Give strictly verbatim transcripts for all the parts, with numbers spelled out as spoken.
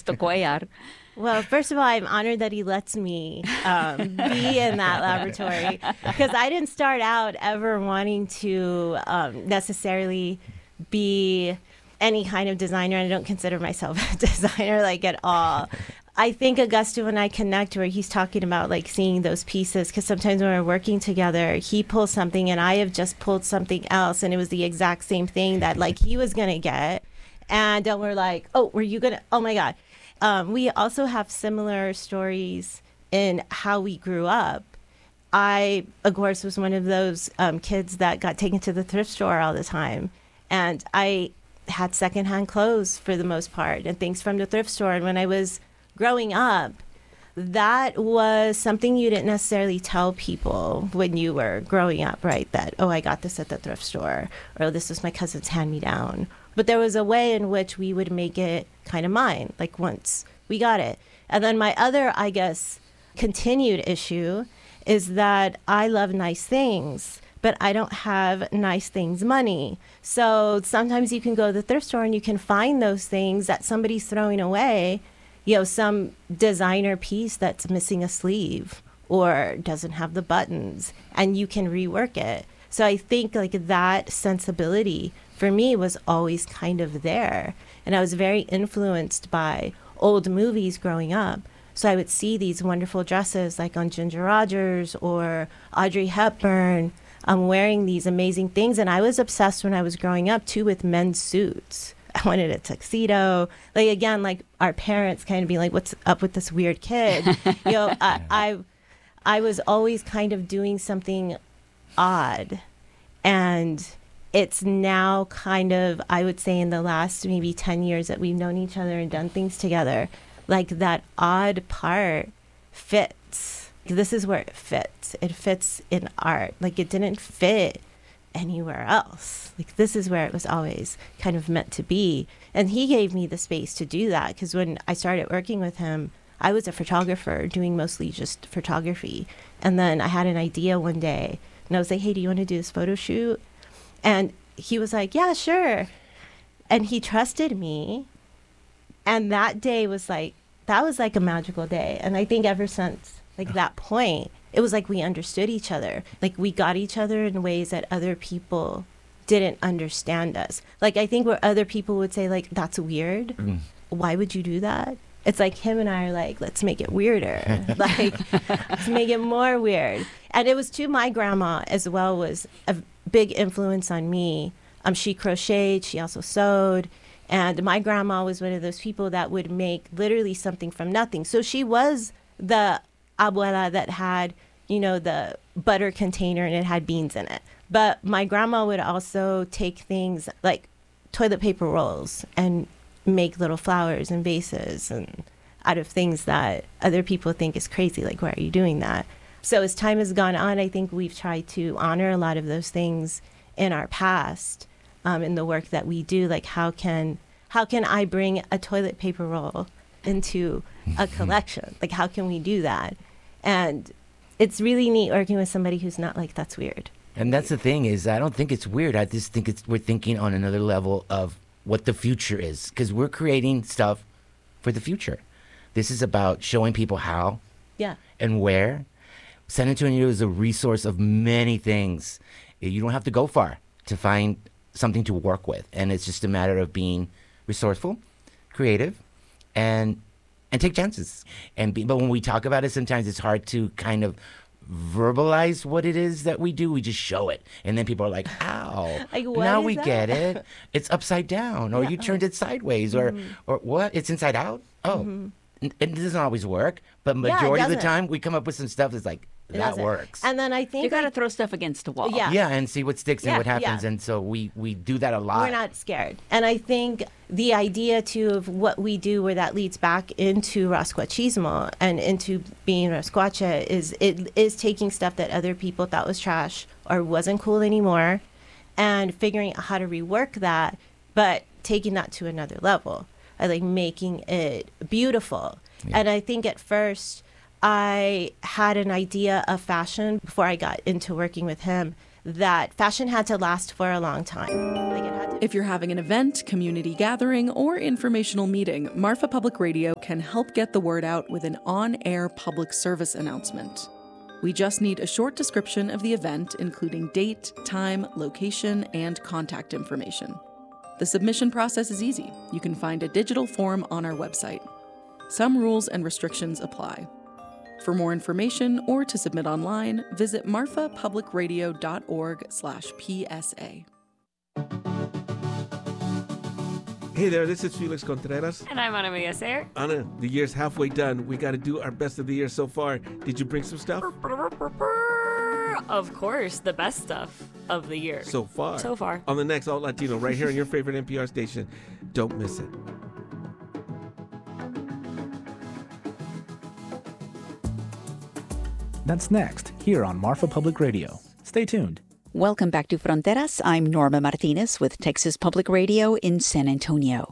Gusto Cuellar. Well, first of all, I'm honored that he lets me um, be in that laboratory, because I didn't start out ever wanting to um, necessarily be any kind of designer. I don't consider myself a designer, like, at all. I think Augusto and I connect where he's talking about, like, seeing those pieces, because sometimes when we're working together, he pulls something and I have just pulled something else, and it was the exact same thing that, like, he was going to get. And then we're like, oh, were you going to, oh my God. Um, we also have similar stories in how we grew up. I, of course, was one of those um, kids that got taken to the thrift store all the time. And I had secondhand clothes for the most part and things from the thrift store. And when I was growing up, that was something you didn't necessarily tell people when you were growing up, right? That, oh, I got this at the thrift store, or this was my cousin's hand-me-down. But there was a way in which we would make it kind of mine, like once we got it. And then my other, I guess, continued issue is that I love nice things, but I don't have nice things money. So sometimes you can go to the thrift store and you can find those things that somebody's throwing away, you know, some designer piece that's missing a sleeve or doesn't have the buttons, and you can rework it. So I think, like, that sensibility for me was always kind of there. And I was very influenced by old movies growing up. So I would see these wonderful dresses like on Ginger Rogers or Audrey Hepburn um, wearing these amazing things. And I was obsessed when I was growing up too with men's suits. I wanted a tuxedo. Like, again, like, our parents kind of be like, what's up with this weird kid? You know, I, I, I was always kind of doing something odd. And it's now kind of, I would say, in the last maybe ten years that we've known each other and done things together, like, that odd part fits. This is where it fits. It fits in art. Like, it didn't fit anywhere else. Like, this is where it was always kind of meant to be. And he gave me the space to do that, because when I started working with him, I was a photographer doing mostly just photography. And then I had an idea one day, and I was like, hey, do you want to do this photo shoot? And he was like, yeah, sure. And he trusted me. And that day was like, that was like a magical day. And I think ever since, like, that point, it was like we understood each other. Like, we got each other in ways that other people didn't understand us. Like, I think where other people would say, like, that's weird. Mm. Why would you do that? It's like him and I are like, let's make it weirder. Like, let's make it more weird. And it was too, my grandma as well was a big influence on me. Um, she crocheted, she also sewed. And my grandma was one of those people that would make literally something from nothing. So she was the abuela that had, you know, the butter container and it had beans in it. But my grandma would also take things like toilet paper rolls and make little flowers and vases and out of things that other people think is crazy. Like, why are you doing that? So as time has gone on, I think we've tried to honor a lot of those things in our past, um, in the work that we do. Like, how can how can I bring a toilet paper roll into a collection? Like, how can we do that? And it's really neat working with somebody who's not like, that's weird. And that's the thing is, I don't think it's weird. I just think it's we're thinking on another level of what the future is, because we're creating stuff for the future. This is about showing people how yeah. and where. San Antonio is a resource of many things. You don't have to go far to find something to work with. And it's just a matter of being resourceful, creative, and and take chances. And be, but when we talk about it, sometimes it's hard to kind of verbalize what it is that we do. We just show it. And then people are like, ow, like, what now is we that? get it. It's upside down, or yeah. you turned it sideways, or, mm-hmm. or what? It's inside out? Oh. Mm-hmm. It doesn't always work, but Yeah, it majority of the doesn't. time we come up with some stuff that's like, It that doesn't. works. And then I think You got to like, throw stuff against the wall. Yeah. Yeah, and see what sticks and Yeah, what happens. yeah. And so we, we do that a lot. we're not scared. And I think the idea too of what we do, where that leads back into Rasquachismo and into being Rasquacha, is it is taking stuff that other people thought was trash or wasn't cool anymore and figuring out how to rework that, but taking that to another level. I like making it beautiful. Yeah. And I think at first I had an idea of fashion before I got into working with him, that fashion had to last for a long time. Like, it had to If you're having an event, community gathering, or informational meeting, Marfa Public Radio can help get the word out with an on-air public service announcement. We just need a short description of the event, including date, time, location, and contact information. The submission process is easy. You can find a digital form on our website. Some rules and restrictions apply. For more information or to submit online, visit marfapublicradio.org slash PSA. Hey there, this is Felix Contreras. And I'm Ana Maria Sayer. Ana, the year's halfway done. We got to do our best of the year so far. Did you bring some stuff? Of course, the best stuff of the year. So far. So far. On the next Alt Latino, right here on your favorite N P R station. Don't miss it. That's next, here on Marfa Public Radio. Stay tuned. Welcome back to Fronteras. I'm Norma Martinez with Texas Public Radio in San Antonio.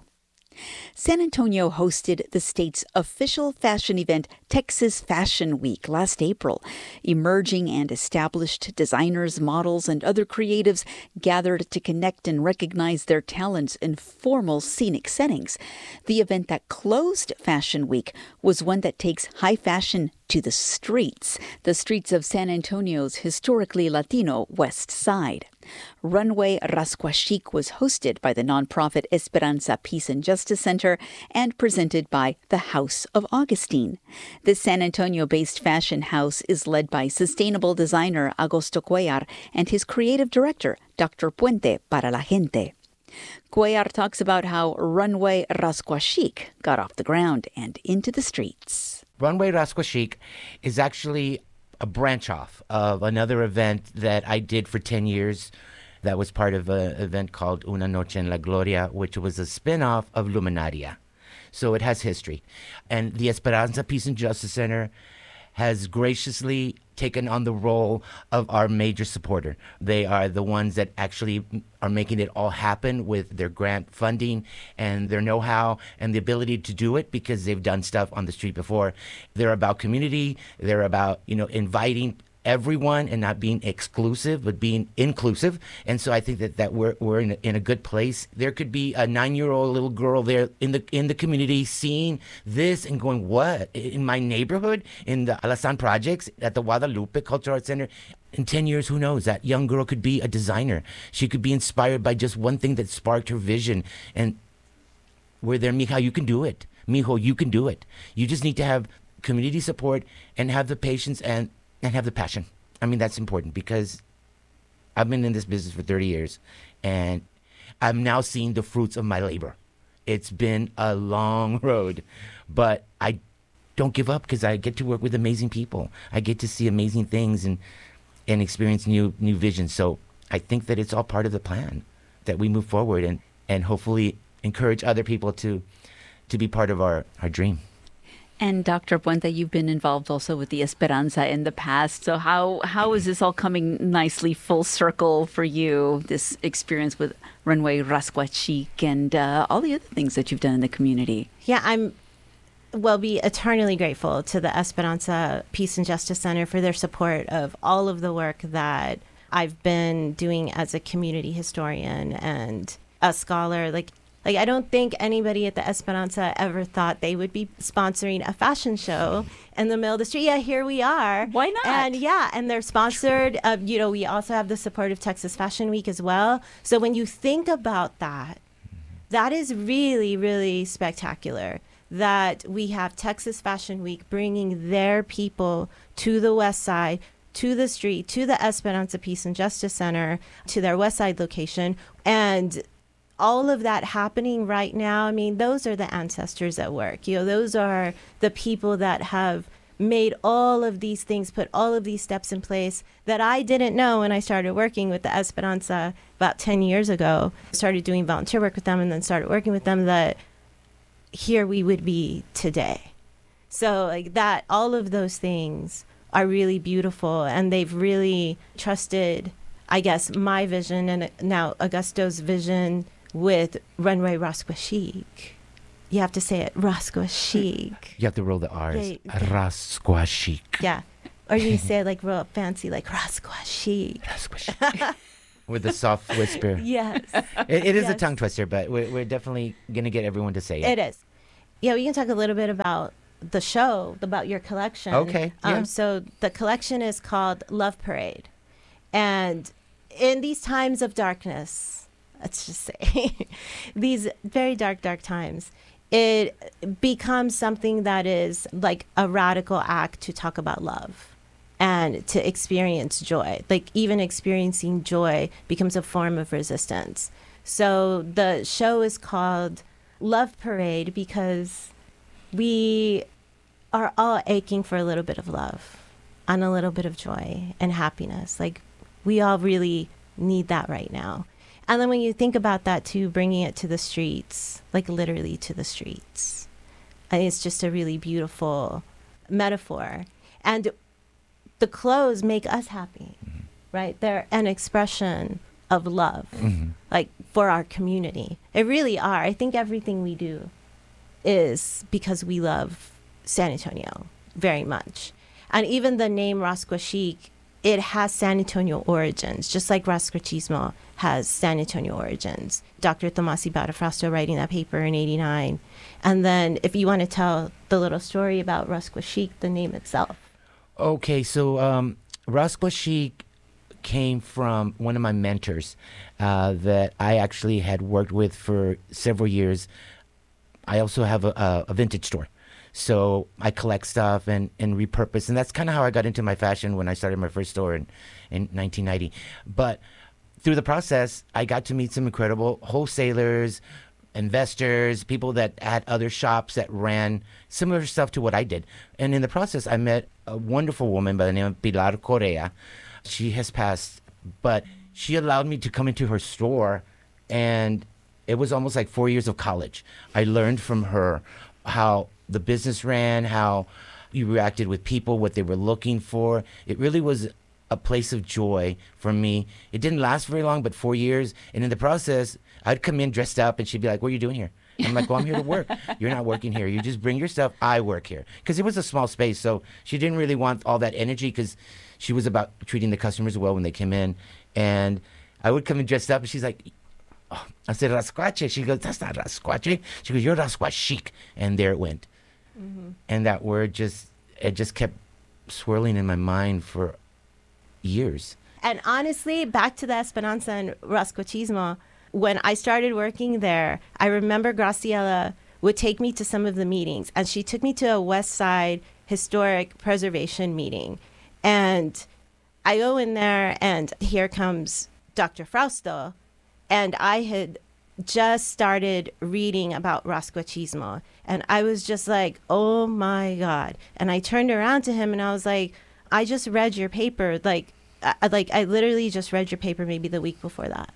San Antonio hosted the state's official fashion event, Texas Fashion Week, last April. Emerging and established designers, models, and other creatives gathered to connect and recognize their talents in formal scenic settings. The event that closed Fashion Week was one that takes high fashion to the streets, the streets of San Antonio's historically Latino West Side. Runway Rasquachic was hosted by the nonprofit Esperanza Peace and Justice Center and presented by the House of Augustine. The San Antonio-based fashion house is led by sustainable designer Agosto Cuellar and his creative director, Doctor Puente para la Gente. Cuellar talks about how Runway Rasquachic got off the ground and into the streets. Runway Rasquachic is actually a branch off of another event that I did for ten years. That was part of an event called Una Noche en la Gloria, which was a spin-off of Luminaria. So it has history. And the Esperanza Peace and Justice Center has graciously taken on the role of our major supporter. They are the ones that actually are making it all happen with their grant funding and their know-how and the ability to do it because they've done stuff on the street before. They're about community. They're about, you know, inviting everyone and not being exclusive, but being inclusive. And so I think that, that we're we're in a, in a good place. There could be a nine-year-old little girl there in the in the community seeing this and going, what? In my neighborhood, in the Alasan projects, at the Guadalupe Cultural Arts Center, in ten years, who knows? That young girl could be a designer. She could be inspired by just one thing that sparked her vision. And we're there, mija, you can do it. Mijo, you can do it. You just need to have community support and have the patience and and have the passion. I mean, that's important because I've been in this business for thirty years and I'm now seeing the fruits of my labor. It's been a long road, but I don't give up because I get to work with amazing people. I get to see amazing things and and experience new new visions. So I think that it's all part of the plan that we move forward and, and hopefully encourage other people to to be part of our, our dream. And Doctor Puente, you've been involved also with the Esperanza in the past. So how how is this all coming nicely full circle for you, this experience with Runway Rasquachic and uh, all the other things that you've done in the community? Yeah, I'm will be eternally grateful to the Esperanza Peace and Justice Center for their support of all of the work that I've been doing as a community historian and a scholar. Like, Like, I don't think anybody at the Esperanza ever thought they would be sponsoring a fashion show in the middle of the street. Yeah, here we are. Why not? And yeah, and they're sponsored. Uh, you know, we also have the support of Texas Fashion Week as well. So when you think about that, that is really, really spectacular that we have Texas Fashion Week bringing their people to the West Side, to the street, to the Esperanza Peace and Justice Center, to their West Side location. And all of that happening right now, I mean, those are the ancestors at work. You know, those are the people that have made all of these things, put all of these steps in place that I didn't know when I started working with the Esperanza about ten years ago. Started doing volunteer work with them and then started working with them, that here we would be today. So like that, all of those things are really beautiful, and they've really trusted, I guess, my vision and now Augusto's vision with Runway Rasquachic. You have to say it, Rasquachic. You have to roll the R's. Yeah, yeah. Rasquachic. Yeah. Or you say it like real fancy, like Rasquachic. Rasquachic. with the soft whisper. Yes. It, it is a Yes. tongue twister, but we're, we're definitely going to get everyone to say it. It is. Yeah, we can talk a little bit about the show, about your collection. Okay, yeah. Um, so the collection is called Love Parade. And in these times of darkness, let's just say, these very dark, dark times, it becomes something that is like a radical act to talk about love and to experience joy. Like even experiencing joy becomes a form of resistance. So the show is called Love Parade because we are all aching for a little bit of love and a little bit of joy and happiness. Like we all really need that right now. And then when you think about that too, bringing it to the streets, like literally to the streets, I think it's just a really beautiful metaphor. And the clothes make us happy, mm-hmm. right? They're an expression of love, mm-hmm. like for our community. It really are. I think everything we do is because we love San Antonio very much. And even the name Rascua Chic, it has San Antonio origins, just like Rascuachismo has San Antonio origins. Doctor Tomás Ibarra-Frausto writing that paper in eighty-nine. And then if you want to tell the little story about Rascua Chic, the name itself. Okay, so um, Rascua Chic came from one of my mentors uh, that I actually had worked with for several years. I also have a, a, a vintage store. So I collect stuff and, and repurpose. And that's kind of how I got into my fashion when I started my first store in, in nineteen ninety. But through the process, I got to meet some incredible wholesalers, investors, people that had other shops that ran similar stuff to what I did. And in the process, I met a wonderful woman by the name of Pilar Correa. She has passed, but she allowed me to come into her store, and it was almost like four years of college. I learned from her how the business ran, how you reacted with people, what they were looking for. It really was a place of joy for me. It didn't last very long, but four years. And in the process, I'd come in dressed up and she'd be like, "What are you doing here?" I'm like, "Well, I'm here to work." "You're not working here. You just bring your stuff. I work here." Because it was a small space. So she didn't really want all that energy because she was about treating the customers well when they came in. And I would come in dressed up and she's like, oh. I said, "Rascuache." She goes, "That's not Rascuache." She goes, "You're Rascua Chic." And there it went. Mm-hmm. And that word just, it just kept swirling in my mind for years. And honestly, back to the Esperanza and Rascuachismo, when I started working there, I remember Graciela would take me to some of the meetings, and she took me to a West Side historic preservation meeting. And I go in there, and here comes Doctor Frausto, and I had just started reading about Rascuachismo, and I was just like, oh my God. And I turned around to him and I was like, I just read your paper. Like, I, like I literally just read your paper maybe the week before that.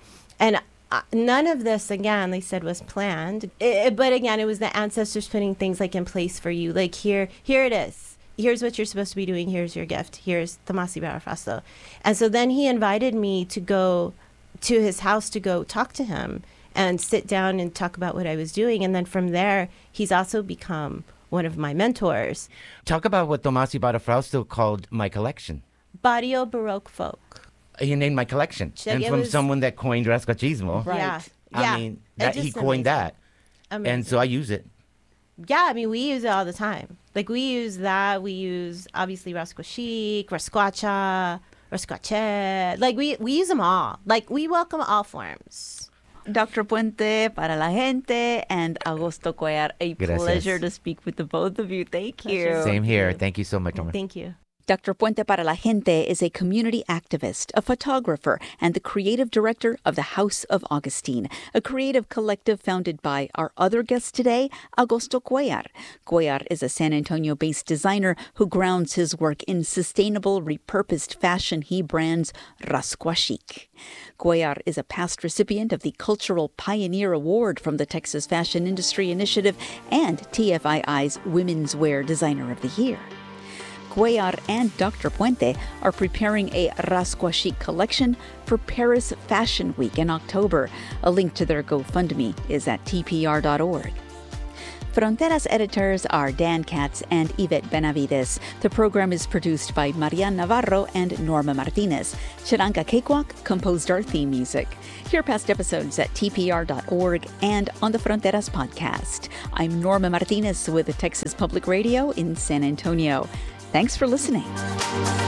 And uh, none of this, again, they said was planned. It, but again, it was the ancestors putting things like in place for you. Like here, here it is. Here's what you're supposed to be doing. Here's your gift. Here's Tomás Ibarra-Frausto. And so then he invited me to go to his house to go talk to him and sit down and talk about what I was doing. And then from there, he's also become one of my mentors. Talk about what Tomás Ibarra-Frausto called my collection. Barrio Baroque Folk. He named my collection. So and it from was- someone that coined Rascuachismo. Right. Yeah. I yeah. mean, It's that, he just coined amazing. that. Amazing. And so I use it. Yeah, I mean, we use it all the time. Like, we use that. We use, obviously, Rascua Chic, Rascuacha, Rascuache. Like, we, we use them all. Like, we welcome all forms. Doctor Puente, para la gente, and Augusto Cuellar, a Gracias. pleasure to speak with the both of you. Thank you. Pleasure. Same here. Thank you so much, Norma. Thank you. Doctor Puente para la Gente is a community activist, a photographer, and the creative director of the House of Augustine, a creative collective founded by our other guest today, Augusto Cuellar. Cuellar is a San Antonio-based designer who grounds his work in sustainable, repurposed fashion he brands Rascua Chic. Cuellar is a past recipient of the Cultural Pioneer Award from the Texas Fashion Industry Initiative and T F I I's Women's Wear Designer of the Year. Cuellar and Doctor Puente are preparing a Rascua Chic collection for Paris Fashion Week in October. A link to their GoFundMe is at T P R dot org. Fronteras editors are Dan Katz and Yvette Benavides. The program is produced by Marian Navarro and Norma Martinez. Chiranka Cakewalk composed our theme music. Hear past episodes at T P R dot org and on the Fronteras podcast. I'm Norma Martinez with Texas Public Radio in San Antonio. Thanks for listening.